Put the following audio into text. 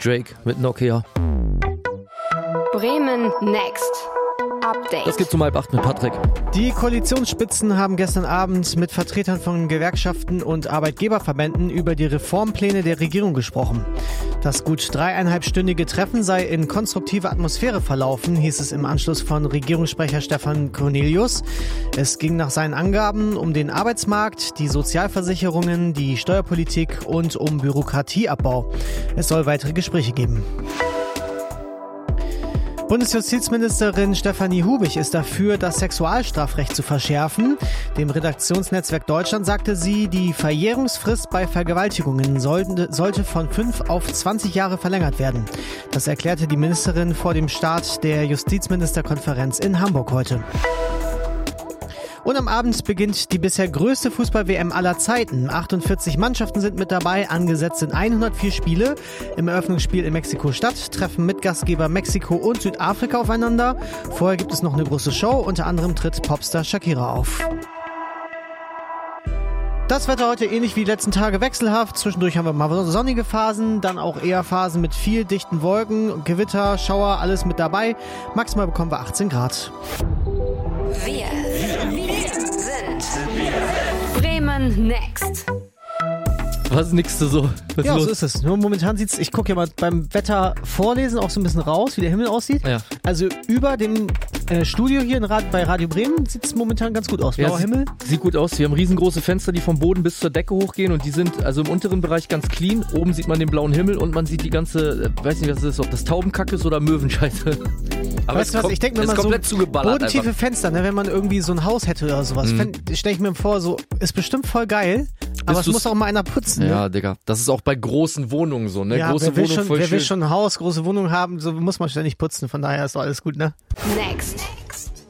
Drake mit Nokia. Bremen Next. Update. Das gibt's um 7:30 mit Patrick. Die Koalitionsspitzen haben gestern Abend mit Vertretern von Gewerkschaften und Arbeitgeberverbänden über die Reformpläne der Regierung gesprochen. Das gut 3,5-stündige Treffen sei in konstruktiver Atmosphäre verlaufen, hieß es im Anschluss von Regierungssprecher Stefan Cornelius. Es ging nach seinen Angaben um den Arbeitsmarkt, die Sozialversicherungen, die Steuerpolitik und um Bürokratieabbau. Es soll weitere Gespräche geben. Bundesjustizministerin Stefanie Hubig ist dafür, das Sexualstrafrecht zu verschärfen. Dem Redaktionsnetzwerk Deutschland sagte sie, die Verjährungsfrist bei Vergewaltigungen sollte von 5 auf 20 Jahre verlängert werden. Das erklärte die Ministerin vor dem Start der Justizministerkonferenz in Hamburg heute. Und am Abend beginnt die bisher größte Fußball-WM aller Zeiten. 48 Mannschaften sind mit dabei, angesetzt sind 104 Spiele. Im Eröffnungsspiel in Mexiko-Stadt treffen Mitgastgeber Mexiko und Südafrika aufeinander. Vorher gibt es noch eine große Show, unter anderem tritt Popstar Shakira auf. Das Wetter heute ähnlich wie die letzten Tage wechselhaft. Zwischendurch haben wir mal sonnige Phasen, dann auch eher Phasen mit viel dichten Wolken, Gewitter, Schauer, alles mit dabei. Maximal bekommen wir 18 Grad. Wir sind Bremen Next. Was ist nix so? Was Ja, ist so los? ist es. Nur momentan sieht's, ich gucke ja mal beim Wetter vorlesen auch so ein bisschen raus, wie der Himmel aussieht. Ja. Also über dem Studio hier bei Radio Bremen sieht's momentan ganz gut aus. Blauer Himmel. Sieht gut aus. Wir haben riesengroße Fenster, die vom Boden bis zur Decke hochgehen und die sind also im unteren Bereich ganz clean. Oben sieht man den blauen Himmel und man sieht die ganze, weiß nicht, was das ist, ob das Taubenkacke ist oder Möwenscheiße. Aber Weißt du was, ich denke mir es mal ist so komplett zugeballert bodentiefe einfach. Fenster, ne, wenn man irgendwie so ein Haus hätte oder sowas, stelle ich mir vor, so ist bestimmt voll geil, aber es muss auch mal einer putzen. Ja, Ne? Digga. Das ist auch bei großen Wohnungen so, ne? Ja, Große Wohnung voll wer will schön. schon ein Haus, große Wohnung haben, so muss man ständig putzen, von daher ist doch alles gut, ne? Next.